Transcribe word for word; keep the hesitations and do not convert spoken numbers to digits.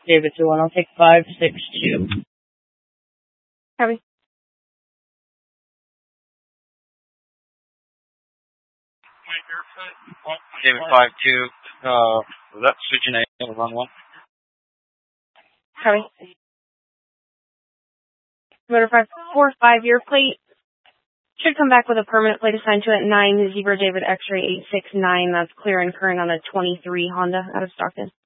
David to one. I'll take five six two. Copy. David five two. Uh, was that switching A on run one? Copy. Motor five four five, your plate should come back with a permanent plate assigned to it. nine Zebra David X-ray eight six nine. That's clear and current on a twenty-three Honda out of Stockton.